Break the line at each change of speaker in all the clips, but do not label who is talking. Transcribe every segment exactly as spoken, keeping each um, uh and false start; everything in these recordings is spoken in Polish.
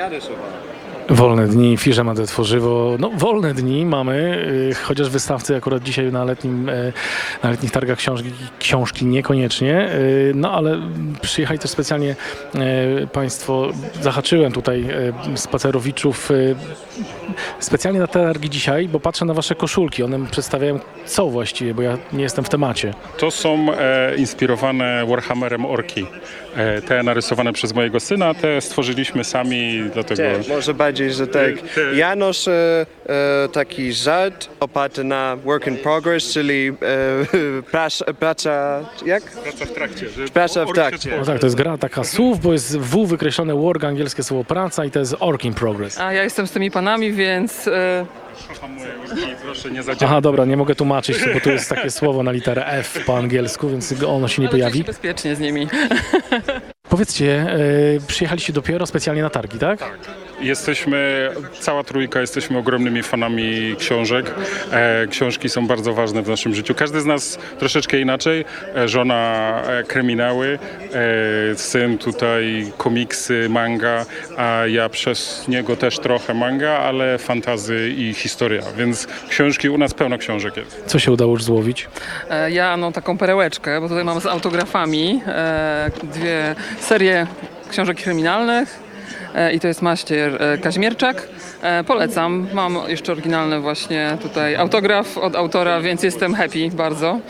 Wolne dni, Fiszemade Tworzywo. No, wolne dni mamy, y, chociaż wystawcy akurat dzisiaj na, letnim, y, na letnich targach książki, książki niekoniecznie, y, no ale przyjechali też specjalnie y, Państwo, zahaczyłem tutaj y, spacerowiczów y, specjalnie na te targi dzisiaj, bo patrzę na Wasze koszulki, one przedstawiają co właściwie, bo ja nie jestem w temacie.
To są e, inspirowane Warhammerem orki. E, te narysowane przez mojego syna, te stworzyliśmy sami, dlatego...
Tak, może bardziej, że tak. Ja noszę e, taki żart oparty na work in progress, czyli e, praca, praca, jak?
Praca w trakcie. Że
Praca w
ork się
trakcie.
No tak, to jest gra taka słów, bo jest W wykreślone work, angielskie słowo praca i to jest work in progress.
A ja jestem z tymi panami, więc e,
Kocham moje orki, proszę nie zadziałać.
Aha, dobra, nie mogę tłumaczyć, bo tu jest takie słowo na literę F po angielsku, więc ono się nie
ale czuję
pojawi.
się bezpiecznie z nimi.
Powiedzcie, e, przyjechaliście dopiero specjalnie na targi, tak?
Jesteśmy, cała trójka, jesteśmy ogromnymi fanami książek. E, książki są bardzo ważne w naszym życiu. Każdy z nas troszeczkę inaczej. E, żona e, kryminały, e, syn tutaj komiksy, manga, a ja przez niego też trochę manga, ale fantazy i historia. Więc książki, u nas pełno książek jest.
Co się udało już złowić?
E, ja no taką perełeczkę, bo tutaj mam z autografami e, dwie serie książek kryminalnych. E, I to jest maścier e, Kaźmierczak. E, polecam. Mam jeszcze oryginalny właśnie tutaj autograf od autora, więc jestem happy bardzo.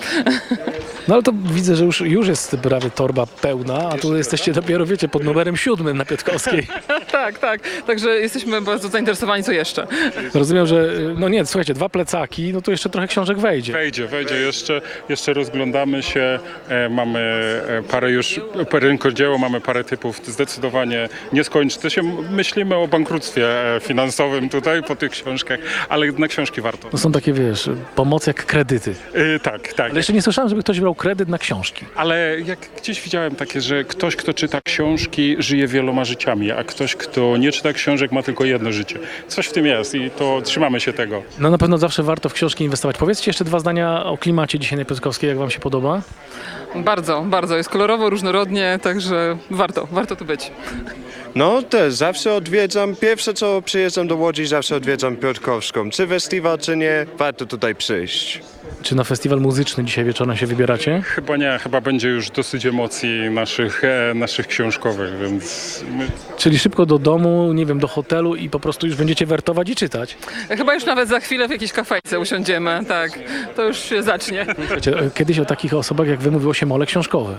No ale to widzę, że już, już jest prawie torba pełna, a tu jesteście dopiero, wiecie, pod numerem siódmym na Piotrkowskiej.
tak, tak. Także jesteśmy bardzo zainteresowani, co jeszcze.
Rozumiem, że, no nie, słuchajcie, dwa plecaki, no to jeszcze trochę książek wejdzie.
Wejdzie, wejdzie jeszcze, jeszcze rozglądamy się, e, mamy e, parę już, parę rękodzieło, mamy parę typów, zdecydowanie nie skończy to się. Myślimy o bankructwie e, finansowym tutaj po tych książkach, ale na książki warto.
To są takie, wiesz, pomocy jak kredyty.
E, tak, tak.
Ale jeszcze nie słyszałem, żeby ktoś brał kredyt na książki.
Ale jak gdzieś widziałem takie, że ktoś, kto czyta książki, żyje wieloma życiami, a ktoś, kto nie czyta książek, ma tylko jedno życie. Coś w tym jest i to trzymamy się tego.
No na pewno zawsze warto w książki inwestować. Powiedzcie jeszcze dwa zdania o klimacie dzisiaj na Piotrkowskiej, jak wam się podoba?
Bardzo, bardzo. Jest kolorowo, różnorodnie, także warto, warto tu być.
No też, zawsze odwiedzam, pierwsze co przyjeżdżam do Łodzi, zawsze odwiedzam Piotrkowską. Czy festiwal, czy nie, warto tutaj przyjść.
Czy na festiwal muzyczny dzisiaj wieczorem się wybieracie?
Chyba nie, chyba będzie już dosyć emocji naszych, e, naszych książkowych, więc my...
Czyli szybko do domu, nie wiem, do hotelu i po prostu już będziecie wertować i czytać.
Chyba już nawet za chwilę w jakiejś kafejce usiądziemy, tak. To już się zacznie.
Wiecie, kiedyś o takich osobach jak wy mówiło się mole książkowe.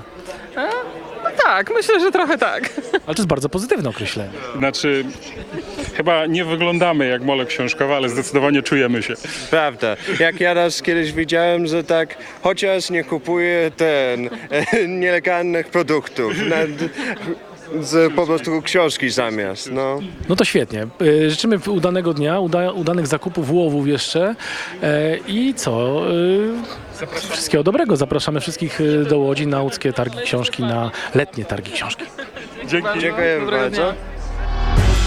No tak, myślę, że trochę tak.
Ale to jest bardzo pozytywne określenie.
Znaczy, chyba nie wyglądamy jak mole książkowe, ale zdecydowanie czujemy się.
Prawda. Jak ja raz kiedyś widziałem, że tak, chociaż nie kupuję ten, e, nielegalnych produktów, na, z po prostu książki zamiast, no.
No to świetnie. Y, Życzymy udanego dnia, uda, udanych zakupów, łowów jeszcze. E, I co? Y, Wszystkiego dobrego. Zapraszamy wszystkich y, do Łodzi na łódzkie targi książki, na letnie targi książki.
Dzięki.
Dziękuję
Dobrego
bardzo.
dnia.